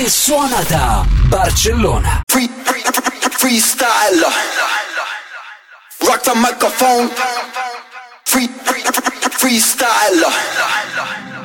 che suona da Barcellona. Freestyle. Rock the microphone. Freestyle.